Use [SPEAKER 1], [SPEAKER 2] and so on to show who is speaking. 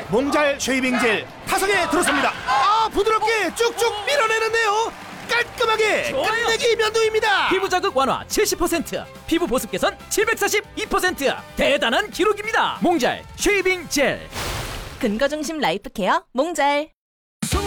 [SPEAKER 1] 몽잘 쉐이빙 젤 타성에 들어섭니다. 아, 부드럽게 쭉쭉 밀어내는데요. 깔끔하게 끝내기 면도입니다.
[SPEAKER 2] 피부 자극 완화 70%, 피부 보습 개선 742%. 대단한 기록입니다. 몽잘 쉐이빙 젤.
[SPEAKER 3] 근거 중심 라이프 케어 몽잘.